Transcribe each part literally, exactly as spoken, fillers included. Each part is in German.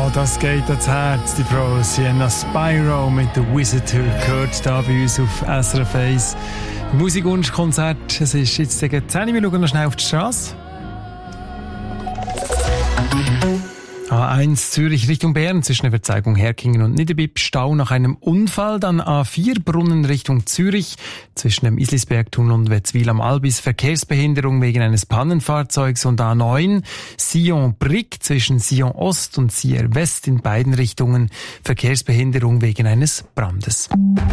das geht ans Herz, die Frau Sienna Spyro mit The Wizard Who gehört da bei uns auf S R F eins. Musikwunschkonzert, es ist jetzt gegen zehn, wir schauen noch schnell auf die Straße. A eins Zürich Richtung Bern zwischen der Verzeigung Herkingen und Niederbipp Stau nach einem Unfall. Dann A vier Brunnen Richtung Zürich zwischen dem Islisbergtunnel und Wetzwil am Albis Verkehrsbehinderung wegen eines Pannenfahrzeugs. Und A neun Sion-Brick zwischen Sion Ost und Sierre West in beiden Richtungen Verkehrsbehinderung wegen eines Brandes.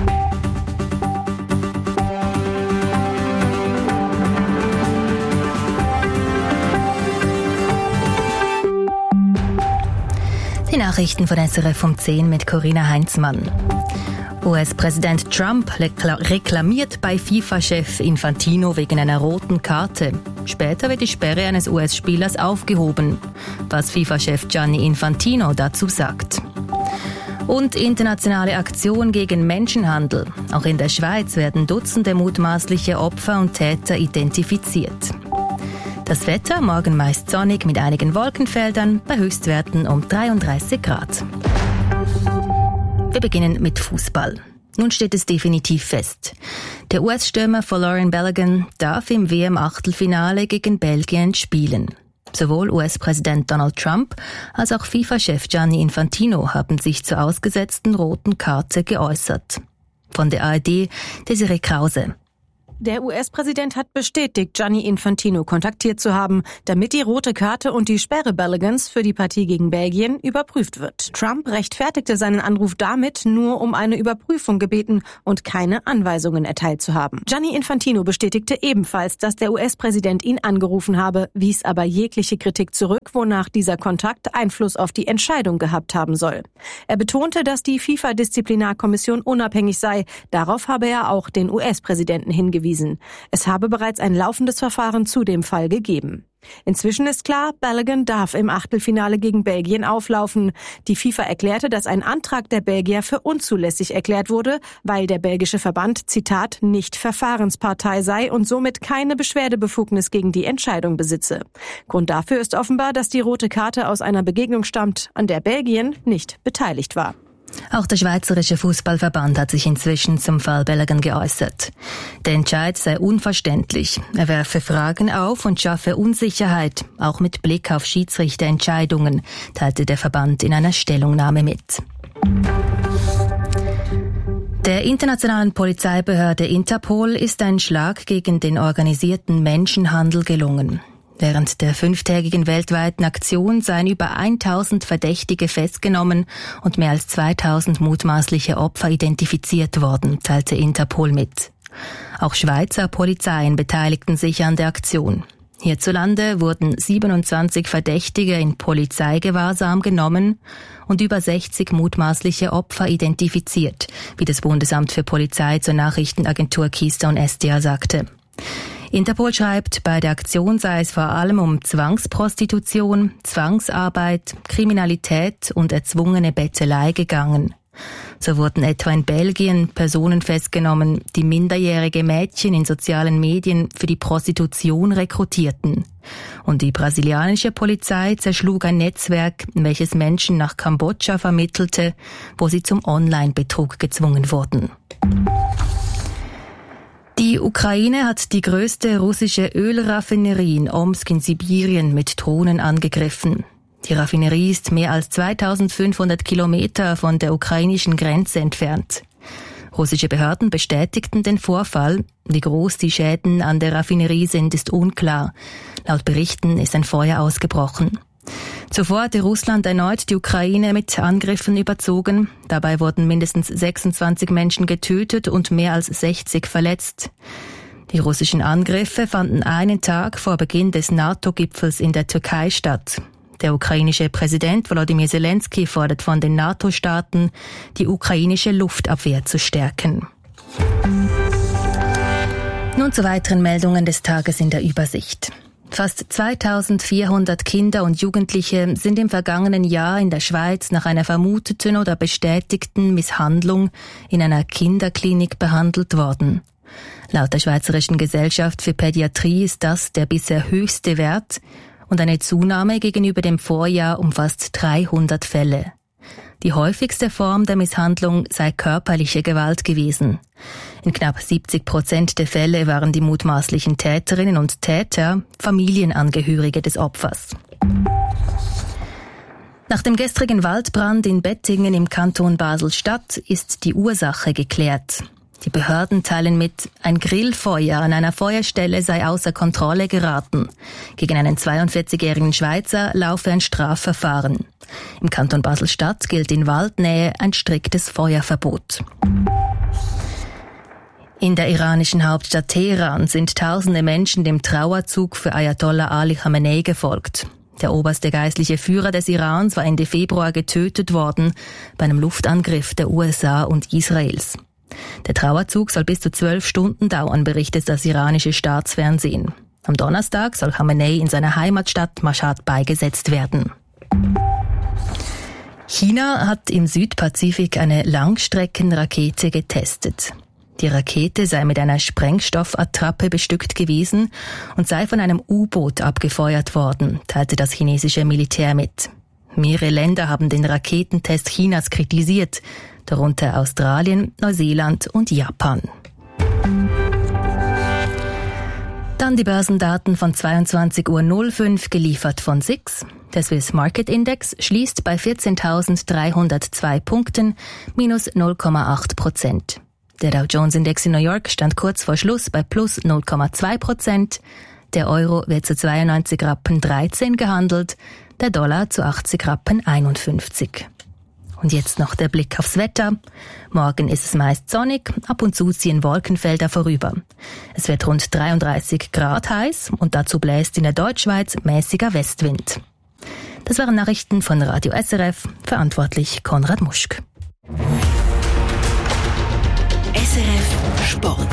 Die Nachrichten von S R F um zehn mit Corinna Heinzmann. U S-Präsident Trump reklamiert bei FIFA-Chef Infantino wegen einer roten Karte. Später wird die Sperre eines U S-Spielers aufgehoben. Was FIFA-Chef Gianni Infantino dazu sagt. Und internationale Aktion gegen Menschenhandel. Auch in der Schweiz werden Dutzende mutmaßliche Opfer und Täter identifiziert. Das Wetter, morgen meist sonnig mit einigen Wolkenfeldern, bei Höchstwerten um dreiunddreißig Grad. Wir beginnen mit Fußball. Nun steht es definitiv fest. Der U S-Stürmer Folarin Balogun darf im W M-Achtelfinale gegen Belgien spielen. Sowohl U S-Präsident Donald Trump als auch FIFA-Chef Gianni Infantino haben sich zur ausgesetzten roten Karte geäußert. Von der A R D Desiree Krause. Der U S-Präsident hat bestätigt, Gianni Infantino kontaktiert zu haben, damit die rote Karte und die Sperre Baloguns für die Partie gegen Belgien überprüft wird. Trump rechtfertigte seinen Anruf damit, nur um eine Überprüfung gebeten und keine Anweisungen erteilt zu haben. Gianni Infantino bestätigte ebenfalls, dass der U S-Präsident ihn angerufen habe, wies aber jegliche Kritik zurück, wonach dieser Kontakt Einfluss auf die Entscheidung gehabt haben soll. Er betonte, dass die FIFA-Disziplinarkommission unabhängig sei. Darauf habe er auch den U S-Präsidenten hingewiesen. Es habe bereits ein laufendes Verfahren zu dem Fall gegeben. Inzwischen ist klar, Balogun darf im Achtelfinale gegen Belgien auflaufen. Die FIFA erklärte, dass ein Antrag der Belgier für unzulässig erklärt wurde, weil der belgische Verband, Zitat, nicht Verfahrenspartei sei und somit keine Beschwerdebefugnis gegen die Entscheidung besitze. Grund dafür ist offenbar, dass die rote Karte aus einer Begegnung stammt, an der Belgien nicht beteiligt war. Auch der Schweizerische Fußballverband hat sich inzwischen zum Fall Balogun geäußert. Der Entscheid sei unverständlich. Er werfe Fragen auf und schaffe Unsicherheit, auch mit Blick auf Schiedsrichterentscheidungen, teilte der Verband in einer Stellungnahme mit. Der internationalen Polizeibehörde Interpol ist ein Schlag gegen den organisierten Menschenhandel gelungen. Während der fünftägigen weltweiten Aktion seien über tausend Verdächtige festgenommen und mehr als zweitausend mutmaßliche Opfer identifiziert worden, teilte Interpol mit. Auch Schweizer Polizeien beteiligten sich an der Aktion. Hierzulande wurden siebenundzwanzig Verdächtige in Polizeigewahrsam genommen und über sechzig mutmaßliche Opfer identifiziert, wie das Bundesamt für Polizei zur Nachrichtenagentur Keystone S D A sagte. Interpol schreibt, bei der Aktion sei es vor allem um Zwangsprostitution, Zwangsarbeit, Kriminalität und erzwungene Bettelei gegangen. So wurden etwa in Belgien Personen festgenommen, die minderjährige Mädchen in sozialen Medien für die Prostitution rekrutierten. Und die brasilianische Polizei zerschlug ein Netzwerk, welches Menschen nach Kambodscha vermittelte, wo sie zum Online-Betrug gezwungen wurden. Die Ukraine hat die größte russische Ölraffinerie in Omsk in Sibirien mit Drohnen angegriffen. Die Raffinerie ist mehr als zweitausendfünfhundert Kilometer von der ukrainischen Grenze entfernt. Russische Behörden bestätigten den Vorfall. Wie groß die Schäden an der Raffinerie sind, ist unklar. Laut Berichten ist ein Feuer ausgebrochen. Zuvor hatte Russland erneut die Ukraine mit Angriffen überzogen. Dabei wurden mindestens sechsundzwanzig Menschen getötet und mehr als sechzig verletzt. Die russischen Angriffe fanden einen Tag vor Beginn des NATO-Gipfels in der Türkei statt. Der ukrainische Präsident Volodymyr Zelensky fordert von den NATO-Staaten, die ukrainische Luftabwehr zu stärken. Nun zu weiteren Meldungen des Tages in der Übersicht. Fast zweitausendvierhundert Kinder und Jugendliche sind im vergangenen Jahr in der Schweiz nach einer vermuteten oder bestätigten Misshandlung in einer Kinderklinik behandelt worden. Laut der Schweizerischen Gesellschaft für Pädiatrie ist das der bisher höchste Wert und eine Zunahme gegenüber dem Vorjahr um fast dreihundert Fälle. Die häufigste Form der Misshandlung sei körperliche Gewalt gewesen. In knapp siebzig Prozent der Fälle waren die mutmaßlichen Täterinnen und Täter Familienangehörige des Opfers. Nach dem gestrigen Waldbrand in Bettingen im Kanton Basel-Stadt ist die Ursache geklärt. Die Behörden teilen mit, ein Grillfeuer an einer Feuerstelle sei außer Kontrolle geraten. Gegen einen zweiundvierzigjährigen Schweizer laufe ein Strafverfahren. Im Kanton Basel-Stadt gilt in Waldnähe ein striktes Feuerverbot. In der iranischen Hauptstadt Teheran sind tausende Menschen dem Trauerzug für Ayatollah Ali Khamenei gefolgt. Der oberste geistliche Führer des Irans war Ende Februar getötet worden bei einem Luftangriff der U S A und Israels. Der Trauerzug soll bis zu zwölf Stunden dauern, berichtet das iranische Staatsfernsehen. Am Donnerstag soll Khamenei in seiner Heimatstadt Mashhad beigesetzt werden. China hat im Südpazifik eine Langstreckenrakete getestet. Die Rakete sei mit einer Sprengstoffattrappe bestückt gewesen und sei von einem U-Boot abgefeuert worden, teilte das chinesische Militär mit. Mehrere Länder haben den Raketentest Chinas kritisiert, darunter Australien, Neuseeland und Japan. Dann die Börsendaten von zweiundzwanzig Uhr null fünf, geliefert von S I X. Der Swiss Market Index schließt bei vierzehntausenddreihundertzwei Punkten, minus null Komma acht Prozent. Der Dow Jones Index in New York stand kurz vor Schluss bei plus null Komma zwei Prozent. Der Euro wird zu zweiundneunzig Rappen dreizehn gehandelt, der Dollar zu achtzig Rappen einundfünfzig. Und jetzt noch der Blick aufs Wetter. Morgen ist es meist sonnig, ab und zu ziehen Wolkenfelder vorüber. Es wird rund dreiunddreißig Grad heiß und dazu bläst in der Deutschschweiz mäßiger Westwind. Das waren Nachrichten von Radio S R F, verantwortlich Konrad Muschk. S R F Sport.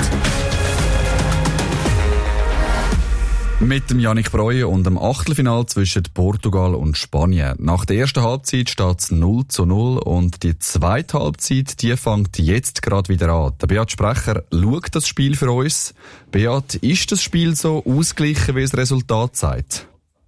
Mit dem Yannick Breuer und dem Achtelfinal zwischen Portugal und Spanien. Nach der ersten Halbzeit steht es null zu null und die zweite Halbzeit, die fängt jetzt gerade wieder an. Der Beat Sprecher schaut das Spiel für uns. Beat, ist das Spiel so ausgeglichen, wie das Resultat sagt?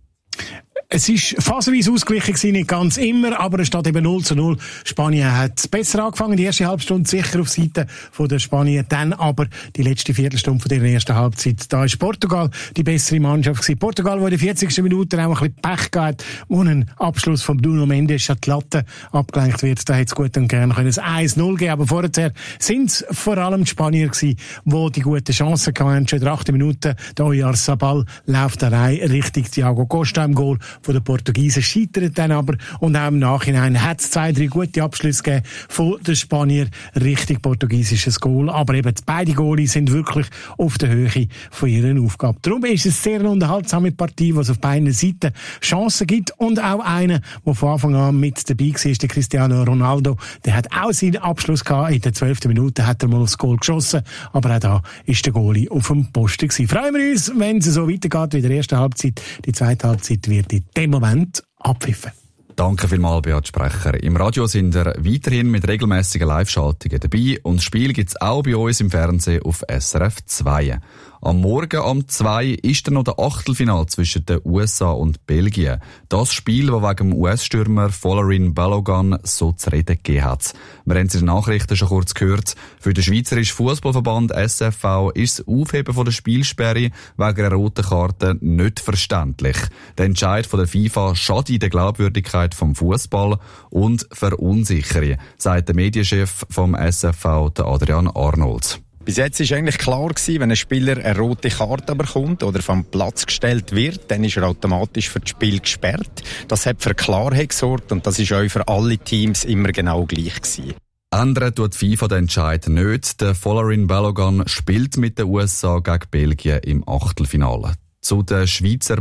Es ist phasenweise ausgeglichen gewesen, nicht ganz immer, aber es steht eben null zu null. Spanien hat besser angefangen, die erste Halbstunde sicher auf Seite von der Spanien, dann aber die letzte Viertelstunde von der ersten Halbzeit. Da ist Portugal die bessere Mannschaft gewesen. Portugal, wo in der vierzigsten Minute auch ein bisschen Pech gehabt, wo ein Abschluss von Bruno Mendes an die Latte abgelenkt wird. Da hätte es gut und gerne können es eins null geben, aber vorher sind es vor allem die Spanier gewesen, die die guten Chancen hatten. Schon in der achten Minute, der Oyarzabal läuft da rein, Richtung Thiago Costa im Goal von den Portugiesen, scheitert dann aber, und auch im Nachhinein hat es zwei, drei gute Abschlüsse gegeben von den Spanier richtig portugiesisches Goal, aber eben beide Goalies sind wirklich auf der Höhe von ihrer Aufgabe. Darum ist es sehr eine unterhaltsame Partie, wo es auf beiden Seiten Chancen gibt, und auch eine, der von Anfang an mit dabei war, ist der Cristiano Ronaldo. Der hat auch seinen Abschluss gehabt. In der zwölften Minute hat er mal aufs Goal geschossen, aber auch da ist der Goalie auf dem Posten gewesen. Freuen wir uns, wenn es so weitergeht wie in der ersten Halbzeit. Die zweite Halbzeit wird in dem Moment abpfiffen. Danke vielmals, Beat Sprecher. Im Radio sind wir weiterhin mit regelmässigen Live-Schaltungen dabei, und das Spiel gibt es auch bei uns im Fernsehen auf S R F zwei. Am Morgen um zwei ist dann noch der Achtelfinal zwischen den U S A und Belgien. Das Spiel, das wegen dem U S-Stürmer Folarin Balogun so zu reden gegeben hat. Wir haben es in den Nachrichten schon kurz gehört. Für den Schweizerischen Fußballverband S F V ist das Aufheben von der Spielsperre wegen einer roten Karte nicht verständlich. Der Entscheid von der FIFA schadet der Glaubwürdigkeit vom Fußball und verunsichert, sagt der Medienchef vom S F V, der Adrian Arnold. Bis jetzt war eigentlich klar gewesen, wenn ein Spieler eine rote Karte bekommt oder vom Platz gestellt wird, dann ist er automatisch für das Spiel gesperrt. Das hat für Klarheit gesorgt, und das ist auch für alle Teams immer genau gleich gewesen. Ändern tut FIFA den Entscheid nicht. Der Folarin Balogun spielt mit den U S A gegen Belgien im Achtelfinale. Zu der Schweizer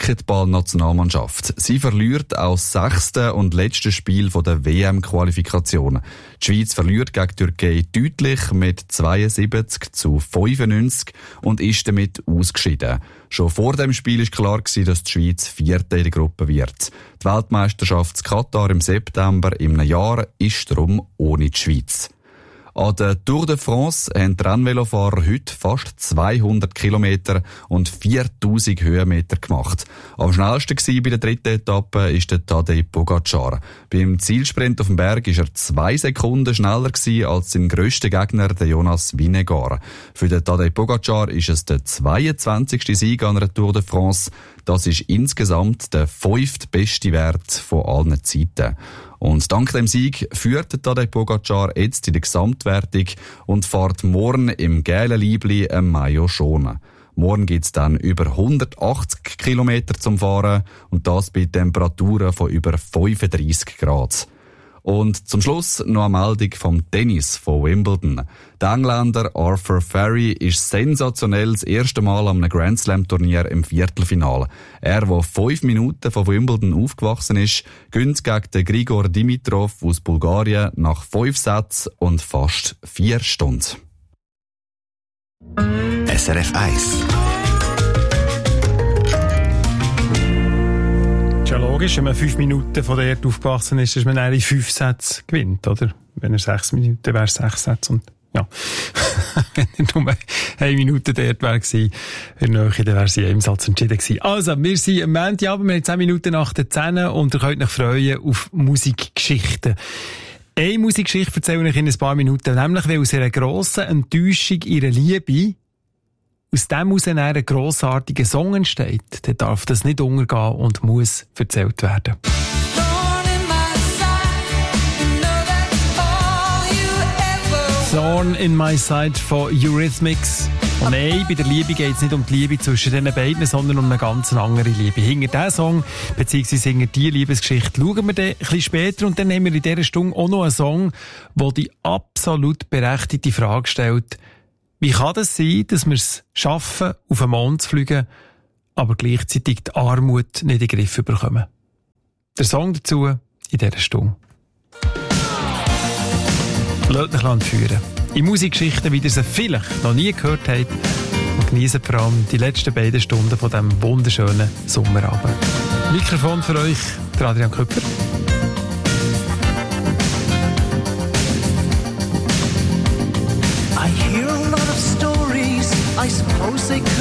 Basketball-Nationalmannschaft. Sie verliert auch das sechste und letzte Spiel der W M-Qualifikation. Die Schweiz verliert gegen die Türkei deutlich mit zweiundsiebzig zu fünfundneunzig und ist damit ausgeschieden. Schon vor dem Spiel war klar, dass die Schweiz Vierte in der Gruppe wird. Die Weltmeisterschaft in Katar im September im Jahr ist darum ohne die Schweiz. An der Tour de France haben die Rennvelofahrer heute fast zweihundert Kilometer und viertausend Höhenmeter gemacht. Am schnellsten gewesen bei der dritten Etappe ist der Tadej Pogacar. Beim Zielsprint auf dem Berg ist er zwei Sekunden schneller gewesen als sein grösster Gegner, der Jonas Vingegaard. Für den Tadej Pogacar ist es der zweiundzwanzigste Sieg an der Tour de France. Das ist insgesamt der fünftbeste Wert von allen Zeiten. Und dank dem Sieg führt Tadej Pogacar jetzt in der Gesamtwertung und fährt morgen im gelben Liebli ein Maillot schonen. Morgen gibt's dann über hundertachtzig Kilometer zum Fahren und das bei Temperaturen von über fünfunddreissig Grad. Und zum Schluss noch eine Meldung vom Tennis von Wimbledon. Der Engländer Arthur Ferry ist sensationell das erste Mal am Grand Slam Turnier im Viertelfinale. Er, der fünf Minuten von Wimbledon aufgewachsen ist, gewinnt gegen den Grigor Dimitrov aus Bulgarien nach fünf Sätzen und fast vier Stunden. S R F eins. Ja, logisch, wenn man fünf Minuten von der Erde aufgewachsen ist, dass man in fünf Sätze gewinnt, oder? Wenn er sechs Minuten wäre, sechs Sätze und, ja. Wenn er nur eine Minute dort wäre gewesen, in der Nähe, dann wäre sie im Satz entschieden gewesen. Also, wir sind am Montagabend, wir haben zehn Minuten nach der zehn und ihr könnt euch freuen auf Musikgeschichten. Eine Musikgeschichte erzähle ich in ein paar Minuten, nämlich weil aus einer grossen Enttäuschung ihrer Liebe aus dem heraus ein grossartiger Song entsteht, dann darf das nicht untergehen und muss erzählt werden. Thorn in my side von Eurythmics. Und nein, bei der Liebe geht es nicht um die Liebe zwischen den beiden, sondern um eine ganz andere Liebe. Hinter diesen Song, beziehungsweise hinter diese Liebesgeschichte, schauen wir dann ein bisschen später. Und dann haben wir in dieser Stunde auch noch einen Song, der die absolut berechtigte Frage stellt: Wie kann das sein, dass wir es schaffen, auf den Mond zu fliegen, aber gleichzeitig die Armut nicht in den Griff bekommen? Der Song dazu in dieser Stunde. Lasst euch entführen. In Musikgeschichten, wie ihr sie vielleicht noch nie gehört habt, und genießt vor allem die letzten beiden Stunden von diesem wunderschönen Sommerabend. Mikrofon für euch, der Adrian Köpfer. I hear a lot of stories, I suppose they could